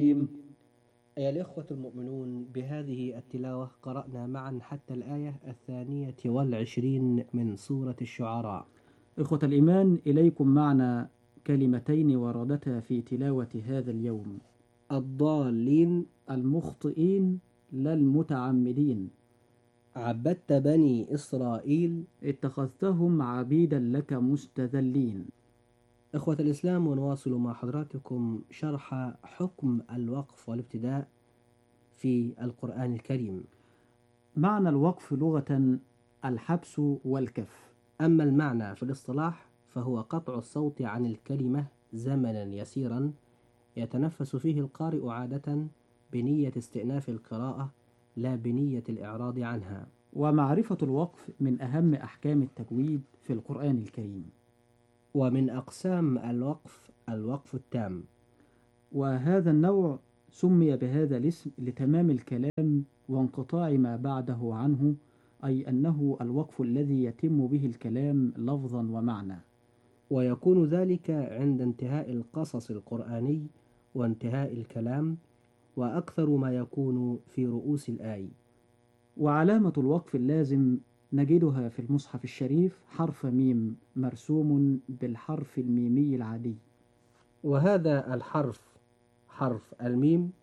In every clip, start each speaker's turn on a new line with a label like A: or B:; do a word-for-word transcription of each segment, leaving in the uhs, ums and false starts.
A: أيها الإخوة المؤمنون، بهذه التلاوة قرأنا معا حتى الآية الثانية والعشرين من سورة الشعراء.
B: إخوة الإيمان، إليكم معنا كلمتين وردتا في تلاوة هذا اليوم:
A: الضالين،
B: المخطئين لا المتعمدين.
A: عبدت بني إسرائيل،
B: اتخذتهم عبيدا لك مستذلين.
A: إخوة الإسلام، ونواصل مع حضراتكم شرح حكم الوقف والابتداء في القرآن الكريم.
B: معنى الوقف لغة الحبس والكف،
A: أما المعنى في الاصطلاح فهو قطع الصوت عن الكلمة زمنا يسيرا يتنفس فيه القارئ عادة بنية استئناف القراءة لا بنية الإعراض عنها.
B: ومعرفة الوقف من أهم أحكام التجويد في القرآن الكريم.
A: ومن أقسام الوقف الوقف التام،
B: وهذا النوع سمي بهذا الاسم لتمام الكلام وانقطاع ما بعده عنه، أي أنه الوقف الذي يتم به الكلام لفظا ومعنى.
A: ويكون ذلك عند انتهاء القصص القرآني وانتهاء الكلام، وأكثر ما يكون في رؤوس الآي.
B: وعلامة الوقف اللازم نجدها في المصحف الشريف حرف ميم مرسوم بالحرف الميمي العادي.
A: وهذا الحرف حرف الميم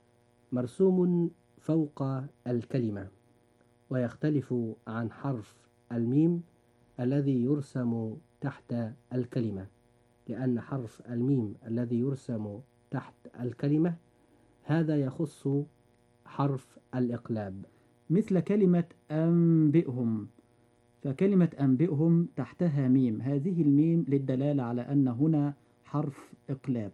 A: مرسوم فوق الكلمة، ويختلف عن حرف الميم الذي يرسم تحت الكلمة، لأن حرف الميم الذي يرسم تحت الكلمة هذا يخص حرف الإقلاب،
B: مثل كلمة أنبئهم، فكلمة أنبئهم تحتها ميم، هذه الميم للدلالة على أن هنا حرف إقلاب.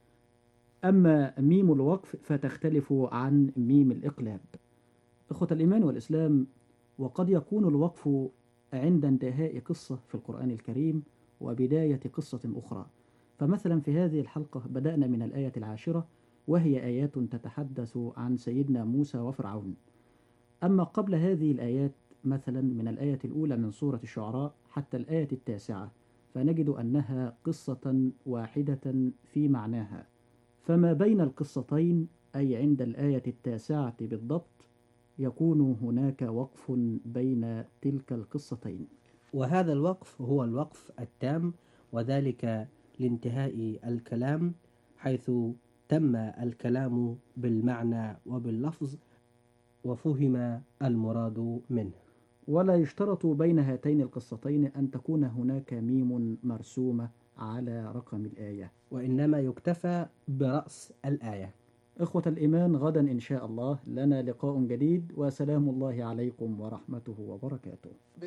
B: أما ميم الوقف فتختلف عن ميم الإقلاب. إخوة الإيمان والإسلام، وقد يكون الوقف عند انتهاء قصة في القرآن الكريم وبداية قصة أخرى. فمثلا في هذه الحلقة بدأنا من الآية العاشرة، وهي آيات تتحدث عن سيدنا موسى وفرعون. أما قبل هذه الآيات مثلا من الآية الأولى من سورة الشعراء حتى الآية التاسعة، فنجد أنها قصة واحدة في معناها. فما بين القصتين، أي عند الآية التاسعة بالضبط، يكون هناك وقف بين تلك القصتين.
A: وهذا الوقف هو الوقف التام، وذلك لانتهاء الكلام، حيث تم الكلام بالمعنى وباللفظ وفهم المراد منه.
B: ولا يشترط بين هاتين القصتين أن تكون هناك ميم مرسومة على رقم الآية،
A: وإنما يكتفى برأس الآية.
B: إخوة الإيمان، غدا إن شاء الله لنا لقاء جديد، وسلام الله عليكم ورحمته وبركاته.